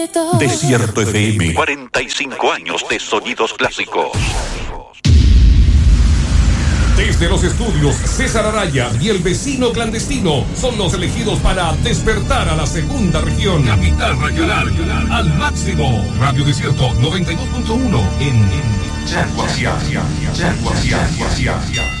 Desierto FM, 45 años de sonidos clásicos. Desde los estudios César Araya y el vecino clandestino son los elegidos para despertar a la segunda región. Capital regional, al máximo. Radio Desierto 92.1 en Yaguaciá.